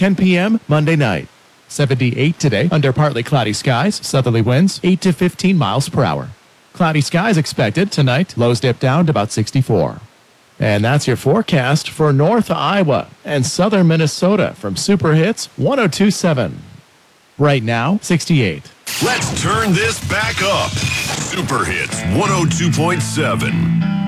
10 p.m. Monday night. 78 today under partly cloudy skies, southerly winds 8 to 15 miles per hour. Cloudy skies expected tonight, lows dip down to about 64. And that's your forecast for North Iowa and Southern Minnesota from Super Hits 102.7. Right now, 68. Let's turn this back up. Super Hits 102.7.